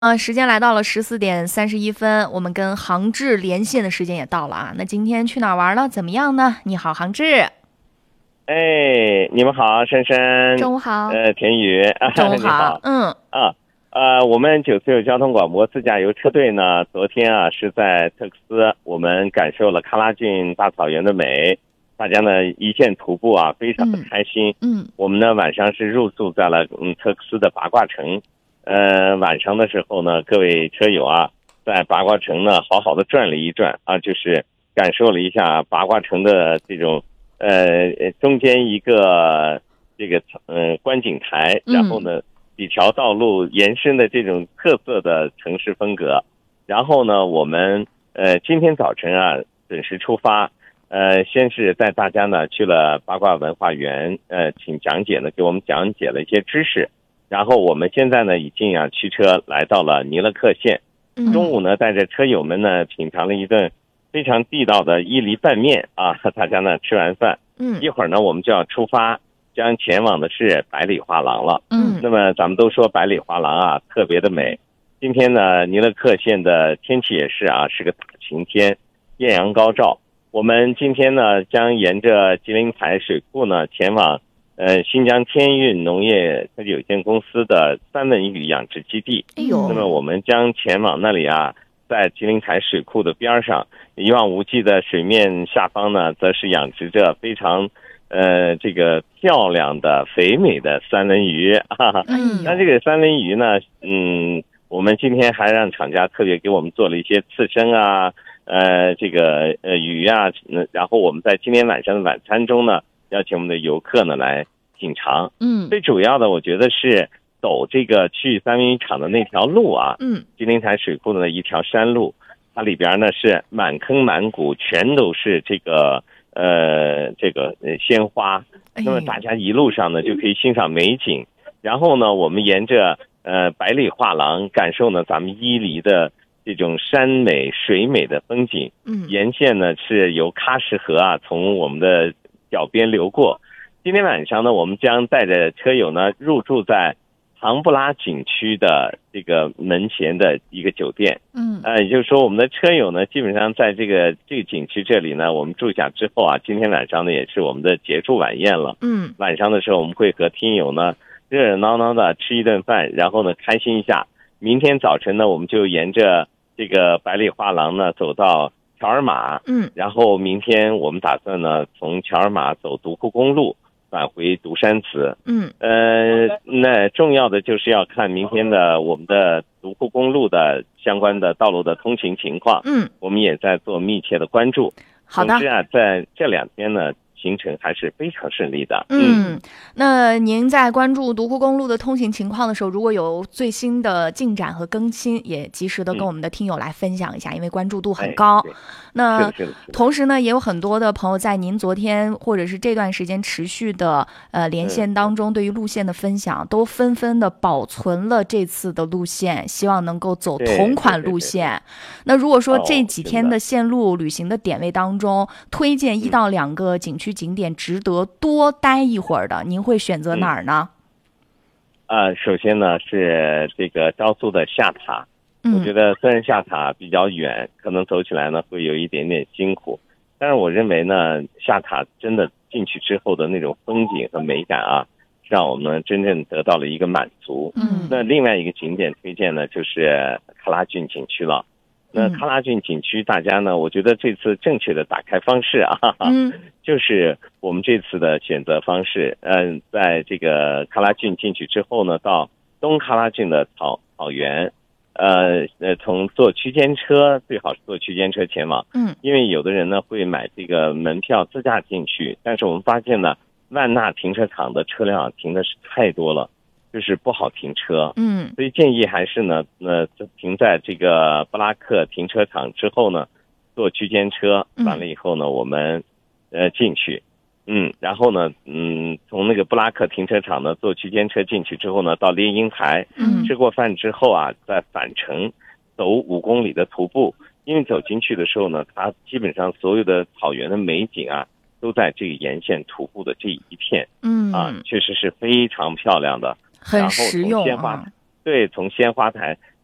时间来到了14点31分，我们跟杭志连线的时间也到了啊。那今天去哪儿玩了？怎么样呢？你好，杭志。 哎，你们好，珊珊， 中午好。 田宇， 中午你好。 好。我们946交通广播自驾游车队呢，昨天啊是在特克斯，我们感受了喀拉峻大草原的美，大家呢一线徒步啊，非常的开心。我们呢晚上是入住在了特克斯的八卦城，晚上的时候呢，各位车友啊，在八卦城呢好好的转了一转啊，就是感受了一下八卦城的这种中间一个这个观景台，然后呢几条道路延伸的这种特色的城市风格。然后呢我们今天早晨啊准时出发，先是带大家呢去了八卦文化园，请讲解呢给我们讲解了一些知识。然后我们现在呢已经驱车来到了尼勒克县，中午呢带着车友们呢品尝了一顿非常地道的伊犁拌面啊，大家呢吃完饭，一会儿呢我们就要出发，将前往的是百里画廊了。那么咱们都说百里画廊啊特别的美，今天呢尼勒克县的天气也是啊是个大晴天，艳阳高照。我们今天呢将沿着吉林台水库呢前往新疆天运农业科技有限公司的三文鱼养殖基地。那么我们将前往那里啊，在吉林台水库的边上，一望无际的水面下方呢，则是养殖着非常这个漂亮的肥美的三文鱼。那这个三文鱼呢，我们今天还让厂家特别给我们做了一些刺身啊，这个鱼啊，然后我们在今天晚上的晚餐中呢，邀请我们的游客呢来品尝。最主要的我觉得是走这个去三文鱼场的那条路啊，吉林台水库的一条山路，它里边呢是满坑满谷全都是这个鲜花。那么大家一路上呢就可以欣赏美景，然后呢我们沿着百里画廊感受呢咱们伊犁的这种山美水美的风景。沿线呢是由喀什河啊从我们的脚边流过。今天晚上呢我们将带着车友呢入住在唐布拉景区的这个门前的一个酒店。也就是说我们的车友呢基本上在这个景区这里呢我们住下之后啊，今天晚上呢也是我们的结束晚宴了。晚上的时候我们会和听友呢热热闹闹的吃一顿饭，然后呢开心一下。明天早晨呢我们就沿着这个百里画廊呢走到乔尔玛，然后明天我们打算呢从乔尔玛走独库公路返回独山祠。那重要的就是要看明天的我们的独库公路的相关的道路的通行情况。我们也在做密切的关注。 好的。 总之啊，在这2天呢行程还是非常顺利的。 那您在关注独库公路的通行情况的时候，如果有最新的进展和更新，也及时的跟我们的听友来分享一下，因为关注度很高。那同时呢，也有很多的朋友在您昨天或者是这段时间持续的连线当中，对于路线的分享，都纷纷的保存了这次的路线，希望能够走同款路线。那如果说这几天的线路旅行的点位当中，推荐1到2个景区景点值得多待一会儿的，您会选择哪儿呢？ 首先呢是这个昭苏的下塔。我觉得虽然下塔比较远，可能走起来呢会有一点点辛苦，但是我认为呢下塔真的进去之后的那种风景和美感啊，让我们真正得到了一个满足。那另外一个景点推荐呢就是喀拉峻景区了。那喀拉峻景区大家呢，我觉得这次正确的打开方式啊，就是我们这次的选择方式，在这个喀拉峻进去之后呢，到东喀拉峻的草原，从坐区间车，最好是坐区间车前往。因为有的人呢会买这个门票自驾进去，但是我们发现呢，万纳停车场的车辆停的是太多了，就是不好停车。所以建议还是呢停在这个布拉克停车场之后呢，坐区间车，完了以后呢我们进去。然后呢从那个布拉克停车场呢坐区间车进去之后呢，到猎鹰台，吃过饭之后啊，再返程走5公里的徒步。因为走进去的时候呢，它基本上所有的草原的美景啊都在这个沿线徒步的这一片。确实是非常漂亮的。 很实用啊。 对，从鲜花台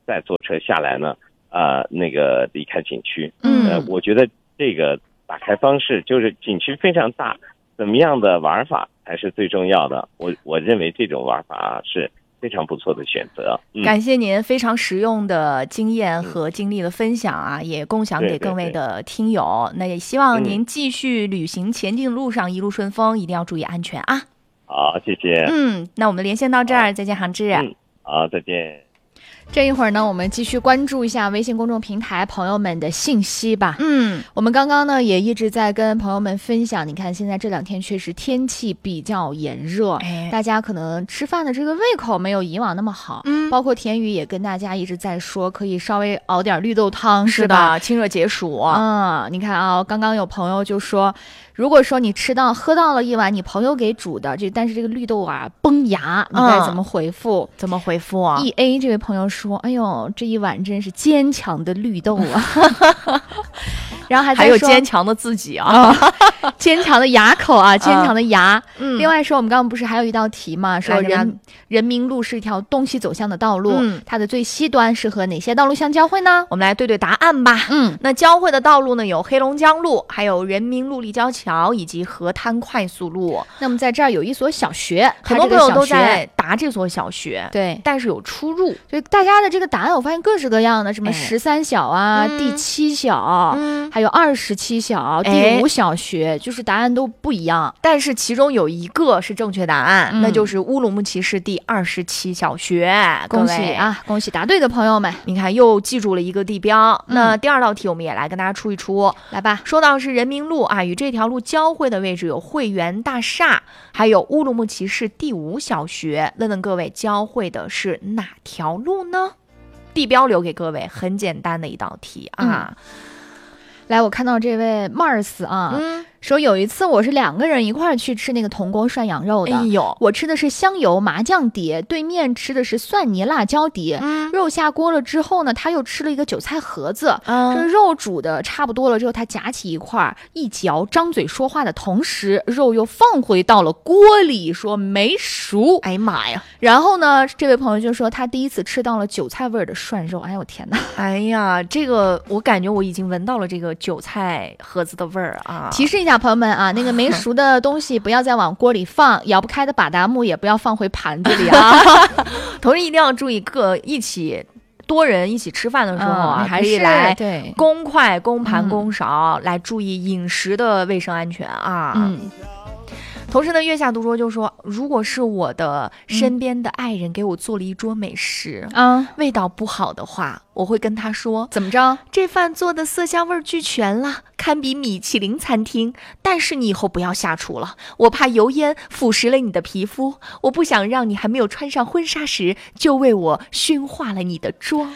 再坐车下来呢，那个离开景区。我觉得这个打开方式就是景区非常大，怎么样的玩法才是最重要的。我认为这种玩法是非常不错的选择。 感谢您非常实用的经验和经历的分享啊，也共享给各位的听友。那也希望您继续旅行前进的路上一路顺风，一定要注意安全啊。 好，谢谢。 那我们连线到这儿，再见，航志。 好，再见。 这一会儿呢，我们继续关注一下微信公众平台朋友们的信息吧。我们刚刚呢也一直在跟朋友们分享，你看现在这2天确实天气比较炎热，大家可能吃饭的这个胃口没有以往那么好。包括田宇也跟大家一直在说，可以稍微熬点绿豆汤，是吧？ 清热解暑。 你看啊，刚刚有朋友就说，如果说你喝到了一碗你朋友给煮的但是这个绿豆啊崩牙，你该怎么回复？ 怎么回复啊 ？EA 这位朋友说，哎呦，这一碗真是坚强的绿豆啊。然后还有坚强的自己啊， 坚强的牙口啊，坚强的牙。另外说，我们刚刚不是还有一道题嘛，说人民路是一条东西走向的道路，它的最西端是和哪些道路相交汇呢？ 我们来对对答案吧。那交汇的道路呢，有黑龙江路，还有人民路立交桥以及河滩快速路。 那么在这儿有一所小学， 很多朋友都在答这所小学， 对， 但是有出入。 所以大家的这个答案我发现各式各样的，什么13小啊，第7小，还有27小，第5小学，就是答案都不一样。 但是其中有一个是正确答案，那就是乌鲁木齐市第27小学。 恭喜啊，恭喜答对的朋友们！ 你看又记住了一个地标。那第2道题我们也来跟大家出一出， 来吧。 说到是人民路啊，与这条路交汇的位置有汇源大厦，还有乌鲁木齐市第5小学。问问各位，交汇的是哪条路呢？地标留给各位，很简单的一道题啊。 来，我看到这位 Mars 啊，说有一次我是2个人一块儿去吃那个铜锅涮羊肉的。我吃的是香油麻酱碟，对面吃的是蒜泥辣椒碟。肉下锅了之后呢，他又吃了一个韭菜盒子。这肉煮的差不多了之后，他夹起一块一嚼，张嘴说话的同时，肉又放回到了锅里，说没熟。 哎呀妈呀！ 然后呢，这位朋友就说他第一次吃到了韭菜味的涮肉。哎呦天哪！ 哎呀，这个我感觉我已经闻到了这个韭菜盒子的味儿啊！ 提示一下朋友们啊，那个没熟的东西不要再往锅里放，咬不开的把达木也不要放回盘子里啊。 同时一定要注意多人一起吃饭的时候啊， 还是来对公筷、公盘、公勺，来注意饮食的卫生安全啊。同时呢，月下独说就说，如果是我的身边的爱人给我做了一桌美食，味道不好的话，我会跟他说， 怎么着？ 这饭做的色香味俱全了，堪比米其林餐厅，但是你以后不要下厨了，我怕油烟腐蚀了你的皮肤，我不想让你还没有穿上婚纱时就为我熏化了你的妆。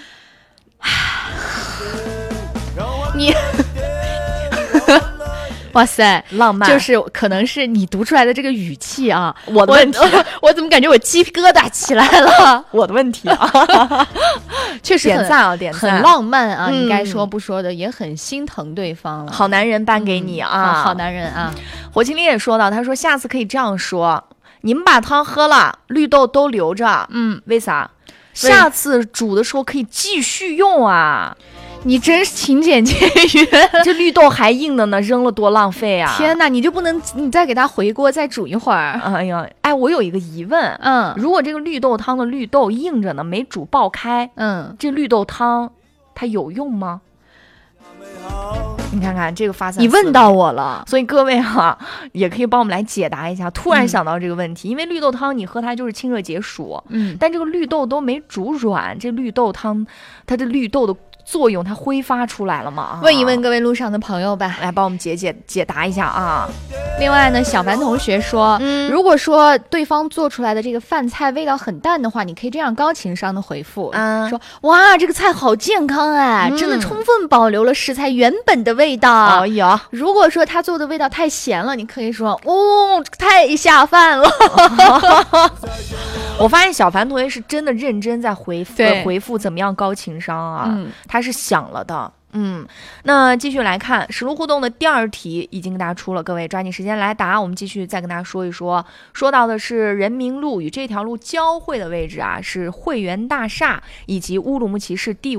你哇塞， 浪漫， 就是可能是你读出来的这个语气啊， 我的问题， 我怎么感觉我鸡皮疙瘩起来了？ 我的问题啊， 确实点赞啊，点赞， 很浪漫啊，你该说不说的，也很心疼对方了。 好男人颁给你啊， 好男人啊！ 火麒麟也说到，他说下次可以这样说，你们把汤喝了，绿豆都留着，为啥？下次煮的时候可以继续用啊。 你真是勤俭节约， 这绿豆还硬的呢，扔了多浪费啊！ 天哪，你就不能你再给它回锅再煮一会儿？ 哎呀，我有一个疑问，如果这个绿豆汤的绿豆硬着呢，没煮爆开，这绿豆汤它有用吗？你看看这个发散， 你问到我了， 所以各位也可以帮我们来解答一下。突然想到这个问题，因为绿豆汤你喝它就是清热解暑，但这个绿豆都没煮软，这绿豆汤它这绿豆的作用它挥发出来了吗？ 问一问各位路上的朋友吧， 来帮我们解答一下啊。 另外呢，小凡同学说，如果说对方做出来的这个饭菜味道很淡的话，你可以这样高情商的回复，说哇，这个菜好健康哎，真的充分保留了食材原本的味道。如果说他做的味道太咸了，你可以说太下饭了。 我发现小凡同学是真的认真在回复怎么样高情商啊，他是想了的。 那继续来看实路互动的第2题已经给大家出了，各位抓紧时间来答。我们继续再跟大家说一说，说到的是人民路与这条路交汇的位置啊，是汇源大厦以及乌鲁木齐市第